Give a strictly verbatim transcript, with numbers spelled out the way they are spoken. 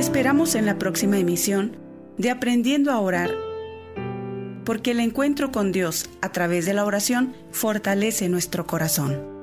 esperamos en la próxima emisión de Aprendiendo a Orar, porque el encuentro con Dios a través de la oración fortalece nuestro corazón.